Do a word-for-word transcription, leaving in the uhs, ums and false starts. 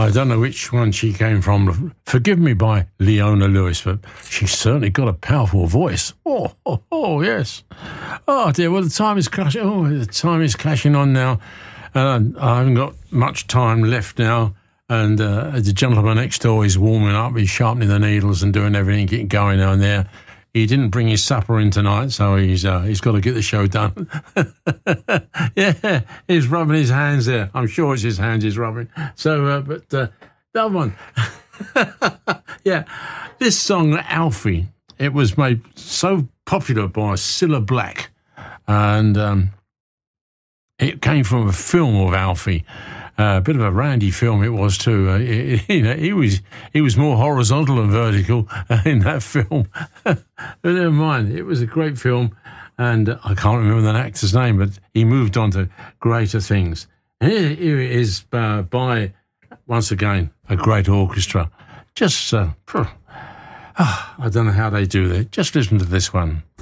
I don't know which one she came from. Forgive me by Leona Lewis, but she's certainly got a powerful voice. Oh, oh, oh yes. Oh, dear. Well, the time is crashing. Oh, the time is clashing on now. Uh, I haven't got much time left now. And uh, the gentleman next door is warming up. He's sharpening the needles and doing everything, getting going on there. He didn't bring his supper in tonight, so he's uh, he's got to get the show done. Yeah, he's rubbing his hands there. I'm sure it's his hands he's rubbing. So, uh, but uh, that one. Yeah, this song, Alfie, it was made so popular by Cilla Black. And um, it came from a film of Alfie. Uh, a bit of a randy film it was too. Uh, it, you know, he was he was more horizontal than vertical in that film. But never mind, it was a great film, and I can't remember the actor's name, but he moved on to greater things. Here, here it is uh, by, once again, a great orchestra. Just, uh, oh, I don't know how they do that. Just listen to this one.